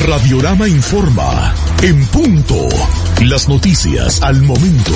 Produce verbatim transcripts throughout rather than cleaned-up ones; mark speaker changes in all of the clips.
Speaker 1: Radiorama informa. En punto. Las noticias al momento.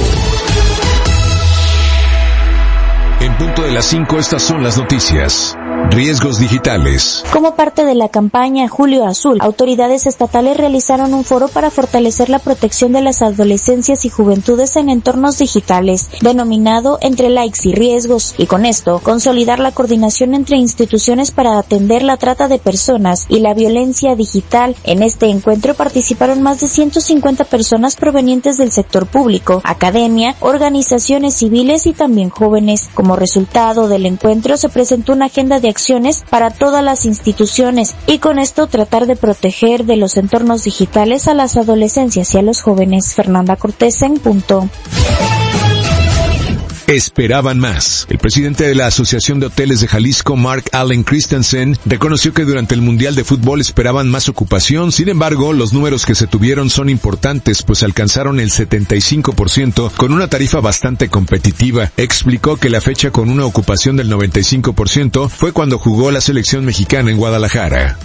Speaker 2: En punto de las cinco, estas son las noticias. Riesgos digitales.
Speaker 3: Como parte de la campaña Julio Azul, autoridades estatales realizaron un foro para fortalecer la protección de las adolescencias y juventudes en entornos digitales, denominado Entre Likes y Riesgos, y con esto, consolidar la coordinación entre instituciones para atender la trata de personas y la violencia digital. En este encuentro participaron más de ciento cincuenta personas provenientes del sector público, academia, organizaciones civiles y también jóvenes. Como resultado del encuentro se presentó una agenda de acciones para todas las instituciones y con esto tratar de proteger de los entornos digitales a las adolescencias y a los jóvenes. Fernanda Cortés en punto.
Speaker 2: Esperaban más. El presidente de la Asociación de Hoteles de Jalisco, Mark Allen Christensen, reconoció que durante el Mundial de Fútbol esperaban más ocupación. Sin embargo, los números que se tuvieron son importantes, pues alcanzaron el setenta y cinco por ciento con una tarifa bastante competitiva. Explicó que la fecha con una ocupación del noventa y cinco por ciento fue cuando jugó la selección mexicana en Guadalajara.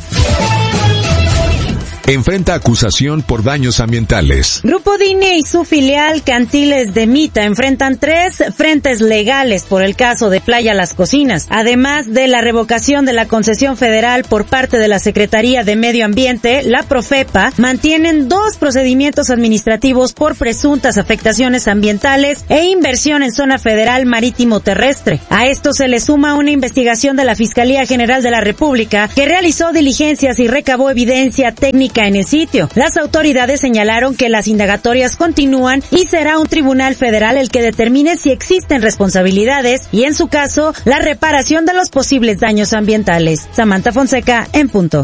Speaker 2: Enfrenta acusación por daños ambientales.
Speaker 4: Grupo DINE y su filial Cantiles de Mita enfrentan tres frentes legales por el caso de Playa Las Cocinas, además de la revocación de la concesión federal por parte de la Secretaría de Medio Ambiente. La Profepa mantienen dos procedimientos administrativos por presuntas afectaciones ambientales e inversión en zona federal marítimo terrestre. A esto se le suma una investigación de la Fiscalía General de la República que realizó diligencias y recabó evidencia técnica en el sitio. Las autoridades señalaron que las indagatorias continúan y será un tribunal federal el que determine si existen responsabilidades y, en su caso, la reparación de los posibles daños ambientales. Samantha Fonseca, en punto.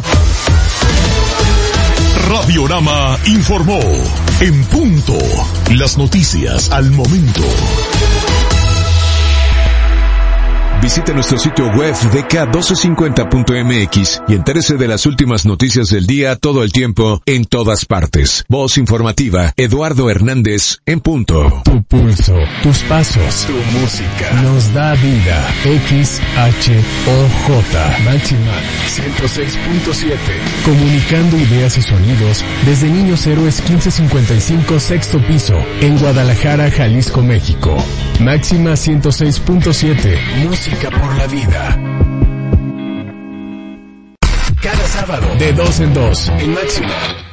Speaker 1: Radiorama informó. En punto. Las noticias al momento.
Speaker 2: Visite nuestro sitio web d k doce cincuenta punto m x y entérese de las últimas noticias del día todo el tiempo, en todas partes. Voz informativa, Eduardo Hernández, en punto.
Speaker 5: Tu pulso, tus pasos, tu música, nos da vida. X H O J, Máxima ciento seis punto siete. Comunicando ideas y sonidos desde Niños Héroes quince cincuenta y cinco, sexto piso, en Guadalajara, Jalisco, México. Máxima ciento seis punto siete, música por la vida. Cada sábado, de dos en dos, en Máxima.